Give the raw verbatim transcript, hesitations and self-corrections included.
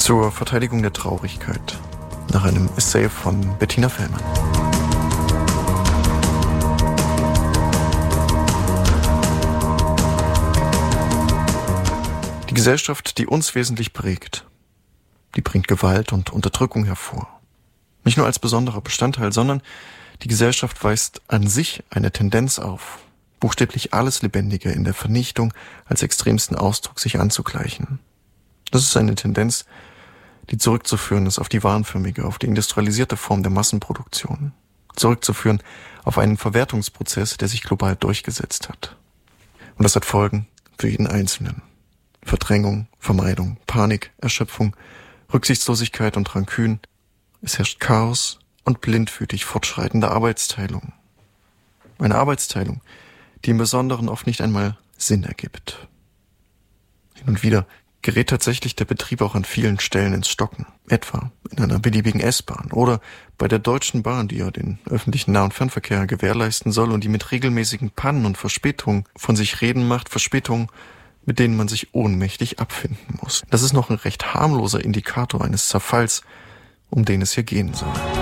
Zur Verteidigung der Traurigkeit nach einem Essay von Bettina Fellmann. Die Gesellschaft, die uns wesentlich prägt, die bringt Gewalt und Unterdrückung hervor. Nicht nur als besonderer Bestandteil, sondern die Gesellschaft weist an sich eine Tendenz auf, buchstäblich alles Lebendige in der Vernichtung als extremsten Ausdruck sich anzugleichen. Das ist eine Tendenz, die zurückzuführen ist auf die warenförmige, auf die industrialisierte Form der Massenproduktion. Zurückzuführen auf einen Verwertungsprozess, der sich global durchgesetzt hat. Und das hat Folgen für jeden Einzelnen. Verdrängung, Vermeidung, Panik, Erschöpfung, Rücksichtslosigkeit und Rankün. Es herrscht Chaos und blindfütig fortschreitende Arbeitsteilung. Eine Arbeitsteilung, die im Besonderen oft nicht einmal Sinn ergibt. Hin und wieder gerät tatsächlich der Betrieb auch an vielen Stellen ins Stocken. Etwa in einer beliebigen S-Bahn oder bei der Deutschen Bahn, die ja den öffentlichen Nah- und Fernverkehr gewährleisten soll und die mit regelmäßigen Pannen und Verspätungen von sich reden macht. Verspätungen, mit denen man sich ohnmächtig abfinden muss. Das ist noch ein recht harmloser Indikator eines Zerfalls, um den es hier gehen soll.